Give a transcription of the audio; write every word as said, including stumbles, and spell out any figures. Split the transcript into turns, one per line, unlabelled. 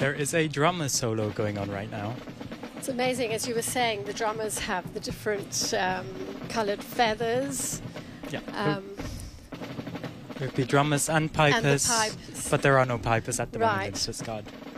There is a drummer solo going on right now.
It's amazing, as you were saying, the drummers have the different um, coloured feathers.
Yeah.
Um,
There'd be drummers and pipers,
and the pipes.
but there are no pipers at the moment.
Right.
It's just God.